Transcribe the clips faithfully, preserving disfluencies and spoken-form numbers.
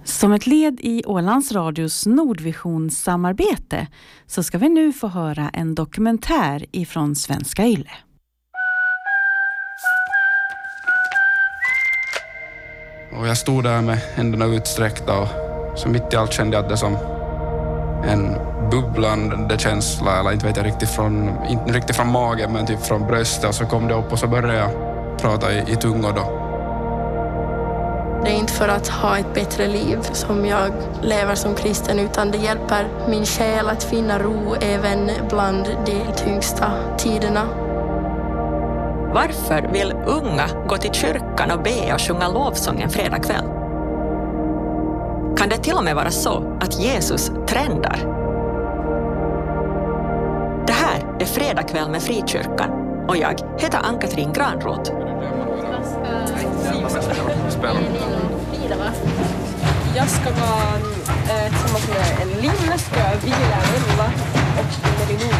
Som ett led i Ålands Radios Nordvision-samarbete så ska vi nu få höra en dokumentär ifrån Svenska Yle. Och jag stod där med händerna utsträckta och så mitt i allt kände jag det som en bubblande känsla, eller inte vet jag riktigt från, inte riktigt från magen men typ från bröstet, och så kom det upp och så började jag prata i, i tungor då. Det är inte för att ha ett bättre liv som jag lever som kristen, utan det hjälper min själ att finna ro även bland de tyngsta tiderna. Varför vill unga gå till kyrkan och be och sjunga lovsång en fredag kväll? Kan det till och med vara så att Jesus trendar? Det här är Fredag kväll med Frikyrkan och jag heter Ann-Katrin Granroth. Jag ska vara eh, tillsammans med en Linn, ska jag vila Ella och med din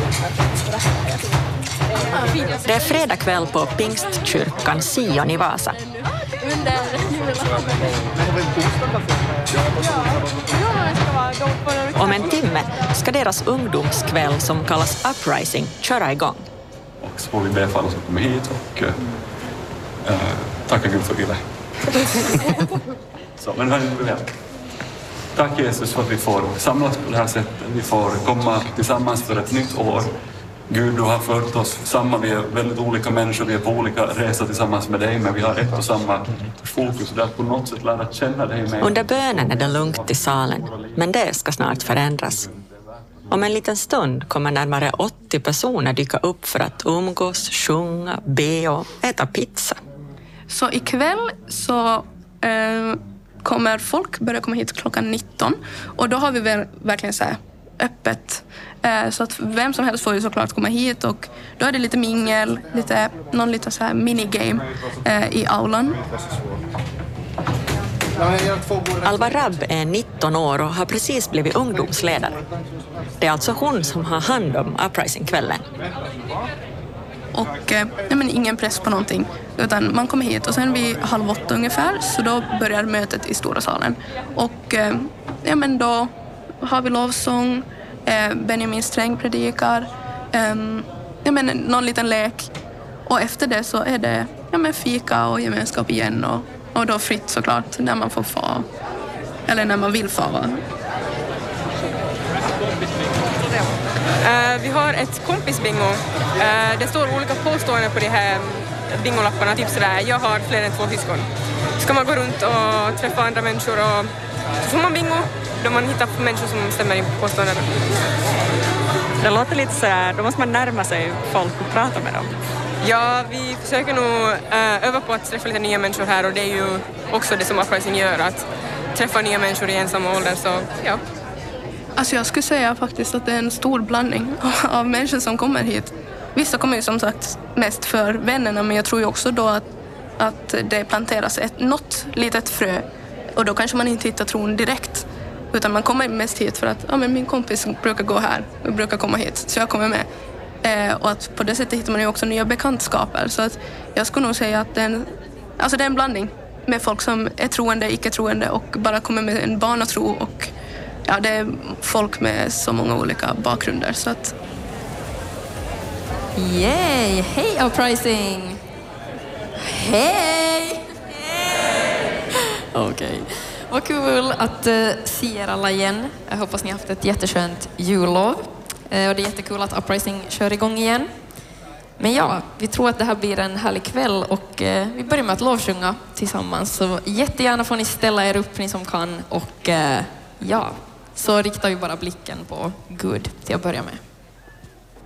ord. Det är fredag kväll på Pingstkyrkan Sion i Vasa. Om en timme ska deras ungdomskväll som kallas Uprising köra igång. Och så får vi be för alla som kommer hit och äh, tacka Gud för Yle. Så, men hörni, tack Jesus för att vi får samlas på det här sättet. Vi får komma tillsammans för ett nytt år. Gud, du har fört oss samman. Vi är väldigt olika människor. Vi är på olika resor tillsammans med dig. Men vi har ett och samma fokus. Det är att på något sätt lära känna dig med. Under bönen är det lugnt i salen. Men det ska snart förändras. Om en liten stund kommer närmare åttio personer dyka upp för att umgås, sjunga, be och äta pizza. Så ikväll så eh, kommer folk börja komma hit klockan nitton. Och då har vi väl verkligen så här öppet. Eh, så att vem som helst får ju såklart komma hit. Och då är det lite mingel, lite, någon liten så här minigame eh, i aulan. Alva Rabb är nitton år och har precis blivit ungdomsledare. Det är alltså hon som har hand om Uprising-kvällen. Och eh, ja, men ingen press på någonting, utan man kommer hit och sen vid halv åtta ungefär så då börjar mötet i stora salen. Och eh, ja, men då har vi lovsång, eh, Benjamin Sträng predikar, eh, ja, men någon liten lek. Och efter det så är det ja, men fika och gemenskap igen och, och då fritt såklart när man får få, eller när man vill få. Uh, vi har ett kompisbingo. Uh, det står olika påståenden på de här bingolapparna. Typ sådär, jag har fler än två syskon. Ska man gå runt och träffa andra människor och så får man bingo då man hittar människor som stämmer in på påståendena. Det låter lite sådär, då måste man närma sig folk och prata med dem. Ja, vi försöker nog uh, öva på att träffa lite nya människor här, och det är ju också det som Uprising gör, att träffa nya människor i ensamma ålder, så ja. Alltså jag skulle säga faktiskt att det är en stor blandning av människor som kommer hit. Vissa kommer ju som sagt mest för vännerna, men jag tror ju också då att, att det planteras ett, något litet frö. Och då kanske man inte hittar tron direkt, utan man kommer mest hit för att ja, men min kompis brukar gå här och brukar komma hit, så jag kommer med. Eh, och att på det sättet hittar man ju också nya bekantskaper. Så att jag skulle nog säga att det är en, alltså det är en blandning med folk som är troende, icke-troende och bara kommer med en barnatro, och ja, det är folk med så många olika bakgrunder, så att... Yay! Hej Uprising! Hej! Okej. Okay. Vad kul att uh, se er alla igen. Jag hoppas ni har haft ett jätteskönt jullov. Uh, och det är jättekul att Uprising kör igång igen. Men ja, vi tror att det här blir en härlig kväll, och uh, vi börjar med att lovsjunga tillsammans. Så jättegärna får ni ställa er upp, ni som kan, och uh, ja... Så riktar vi bara blicken på Gud till att börja med.